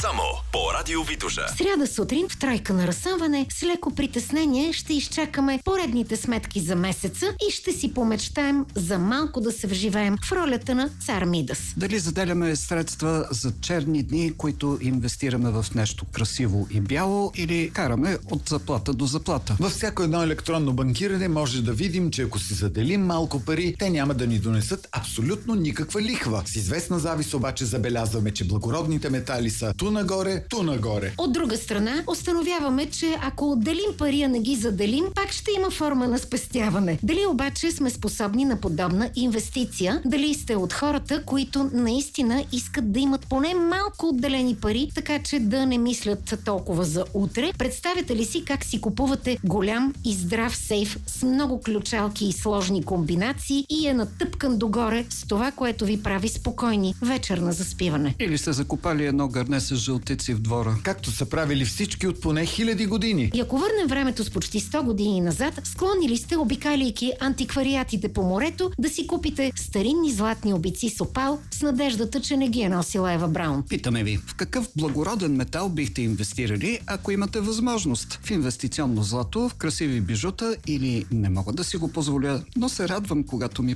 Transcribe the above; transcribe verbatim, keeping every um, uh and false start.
Само по Радио Витоша. В сряда сутрин в тройка на разсъмване с леко притеснение ще изчакаме поредните сметки за месеца и ще си помечтаем за малко да се вживеем в ролята на цар Мидас. Дали заделяме средства за черни дни, които инвестираме в нещо красиво и бяло, или караме от заплата до заплата? Във всяко едно електронно банкиране може да видим, че ако си заделим малко пари, те няма да ни донесат абсолютно никаква лихва. С известна завист обаче забелязваме, че благородните метали са ту нагоре, ту нагоре. От друга страна, установяваме, че ако отделим пари, а не ги заделим, пак ще има форма на спестяване. Дали обаче сме способни на подобна инвестиция? Дали сте от хората, които наистина искат да имат поне малко отделени пари, така че да не мислят толкова за утре? Представяте ли си как си купувате голям и здрав сейф с много ключалки и сложни комбинации и е натъпкан догоре с това, което ви прави спокойни вечер на заспиване? Или сте закопали едно гърне с жълтици в двора? Както са правили всички от поне хиляди години. И ако върнем времето с почти сто години назад, склонни ли сте, обикаляйки антиквариатите по морето, да си купите старинни златни обици с опал с надеждата, че не ги е носила Ева Браун? Питаме ви, в какъв благороден метал бихте инвестирали, ако имате възможност? В инвестиционно злато, в красиви бижута или не мога да си го позволя, но се радвам, когато ми